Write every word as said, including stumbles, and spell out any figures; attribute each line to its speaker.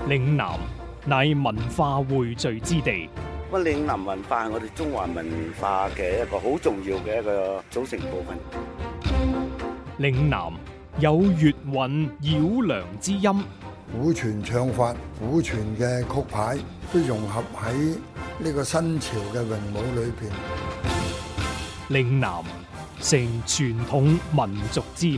Speaker 1: 嶺南乃文化匯聚之地。
Speaker 2: 咁嶺南文化係我哋中華文化嘅一個好重要嘅一個組成部分。
Speaker 1: 嶺南有粵韻繞梁之音，
Speaker 3: 古傳唱法、古傳嘅曲牌都融合喺呢個新潮嘅詠舞裏邊。
Speaker 1: 嶺南成傳統民族之